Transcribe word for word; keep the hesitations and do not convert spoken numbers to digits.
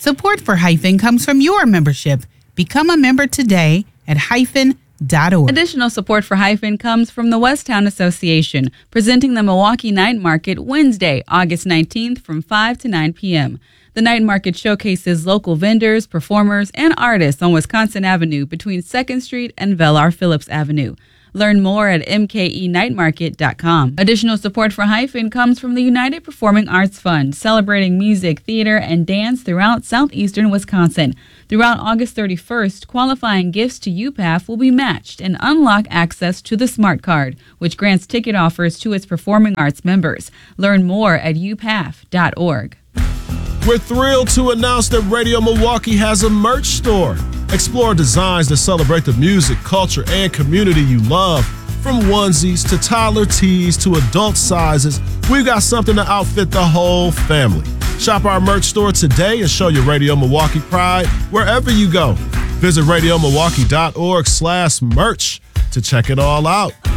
Support for Hyphen comes from your membership. Become a member today at hyphen dot org. Additional support for Hyphen comes from the Westtown Association, presenting the Milwaukee Night Market Wednesday, August nineteenth from five to nine p.m. The night market showcases local vendors, performers, and artists on Wisconsin Avenue between second Street and Velar Phillips Avenue. Learn more at m k e night market dot com. Additional support for Hyphen comes from the United Performing Arts Fund, celebrating music, theater, and dance throughout southeastern Wisconsin. Throughout August thirty-first, qualifying gifts to U P A F will be matched and unlock access to the Smart Card, which grants ticket offers to its performing arts members. Learn more at u p a f dot org. We're thrilled to announce that Radio Milwaukee has a merch store. Explore designs that celebrate the music, culture, and community you love. From onesies to toddler tees to adult sizes, we've got something to outfit the whole family. Shop our merch store today and show your Radio Milwaukee pride wherever you go. Visit radio milwaukee dot org slash merch to check it all out.